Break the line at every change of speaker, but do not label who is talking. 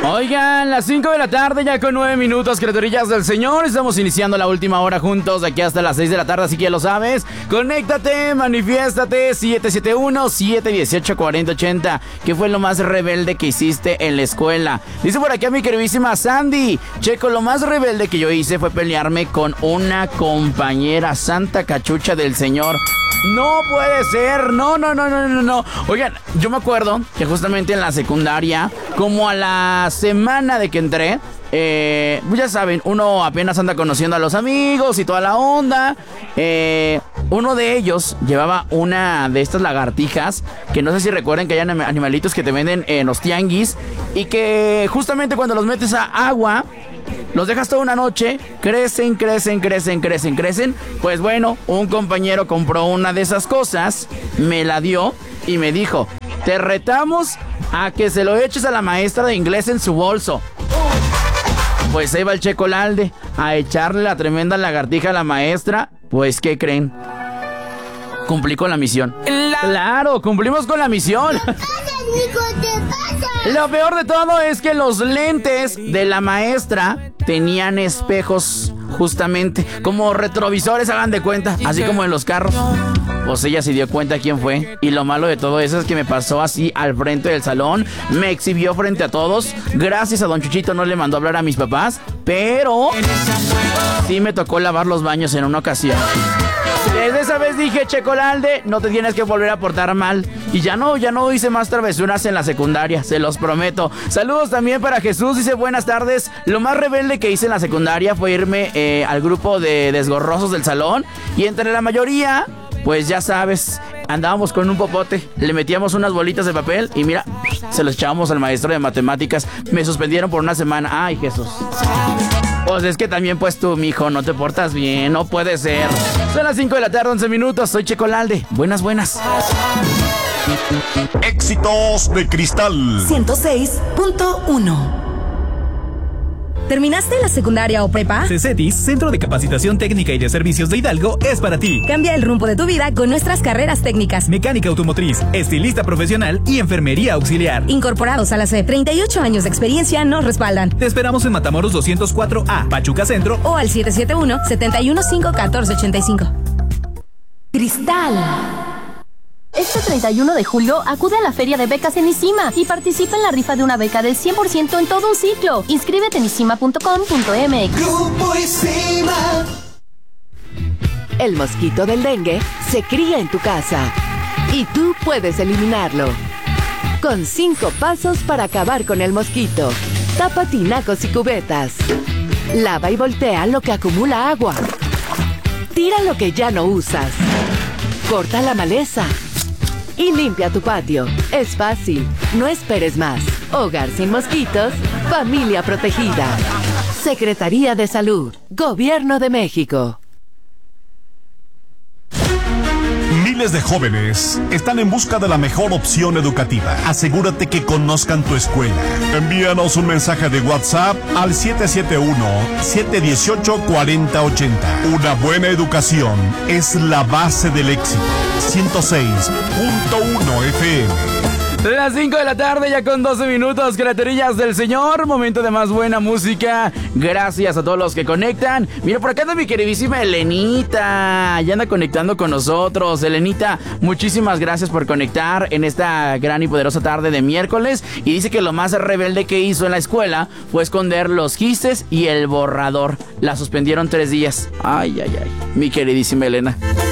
Oigan, las 5 de la tarde, ya con 9 minutos, criaturillas del Señor. Estamos iniciando la última hora juntos, de aquí hasta las 6 de la tarde, así que ya lo sabes. Conéctate, manifiéstate, 771-718-4080. ¿Qué fue lo más rebelde que hiciste en la escuela? Dice por aquí a mi queridísima Sandy: Checo, lo más rebelde que yo hice fue pelearme con una compañera, santa cachucha del Señor. No puede ser, no. Oigan, yo me acuerdo que justamente en la secundaria, como a la semana de que entré, pues ya saben, uno apenas anda conociendo a los amigos y toda la onda. Uno de ellos llevaba una de estas lagartijas, que no sé si recuerden que hay animalitos que te venden en los tianguis, y que justamente cuando los metes a agua, los dejas toda una noche, crecen. Pues bueno, un compañero compró una de esas cosas, me la dio y me dijo: te retamos a que se lo eches a la maestra de inglés en su bolso. Pues ahí va el Checo Lalde a echarle la tremenda lagartija a la maestra. Pues, ¿qué creen? Cumplí con la misión. Claro, cumplimos con la misión. Lo peor de todo es que los lentes de la maestra tenían espejos, justamente, como retrovisores, hagan de cuenta, así como en los carros. Pues ella se dio cuenta quién fue. Y lo malo de todo eso es que me pasó así al frente del salón, me exhibió frente a todos. Gracias a don Chuchito no le mandó a hablar a mis papás, pero sí me tocó lavar los baños en una ocasión. Desde esa vez dije: Checo Lalde, no te tienes que volver a portar mal. Y ya no hice más travesuras en la secundaria, se los prometo. Saludos también para Jesús, dice: buenas tardes. Lo más rebelde que hice en la secundaria fue irme al grupo de desgorrosos del salón. Y entre la mayoría, pues ya sabes, andábamos con un popote, le metíamos unas bolitas de papel y mira, se los echábamos al maestro de matemáticas. Me suspendieron por una semana. Ay, Jesús. Pues es que también, pues tú, mijo, no te portas bien, no puede ser. Son las 5 de la tarde, 11 minutos. Soy Checo Lalde. Buenas.
Éxitos de Cristal
106.1. ¿Terminaste la secundaria o prepa?
CECETIS, Centro de Capacitación Técnica y de Servicios de Hidalgo, es para ti.
Cambia el rumbo de tu vida con nuestras carreras técnicas:
mecánica automotriz, estilista profesional y enfermería auxiliar.
Incorporados a la SEP, 38 años de experiencia nos respaldan.
Te esperamos en Matamoros 204A, Pachuca Centro,
o al 771-715-1485. Cristal.
Este 31 de julio acude a la Feria de Becas en ISIMA y participa en la rifa de una beca del 100% en todo un ciclo. Inscríbete en isima.com.mx.
Grupo ISIMA.
El mosquito del dengue se cría en tu casa y tú puedes eliminarlo con 5 pasos para acabar con el mosquito. Tapa tinacos y cubetas. Lava y voltea lo que acumula agua. Tira lo que ya no usas. Corta la maleza y limpia tu patio. Es fácil, no esperes más. Hogar sin mosquitos, familia protegida. Secretaría de Salud, Gobierno de México.
Miles de jóvenes están en busca de la mejor opción educativa. Asegúrate que conozcan tu escuela. Envíanos un mensaje de WhatsApp al 771-718-4080. Una buena educación es la base del éxito. 106.1 FM.
Las 5 de la tarde, ya con 12 minutos, criaturillas del Señor. Momento de más buena música. Gracias a todos los que conectan. Mira, por acá anda mi queridísima Elenita. Ya anda conectando con nosotros. Elenita, muchísimas gracias por conectar en esta gran y poderosa tarde de miércoles. Y dice que lo más rebelde que hizo en la escuela fue esconder los gistes y el borrador. La suspendieron 3 días. Ay, mi queridísima Elena.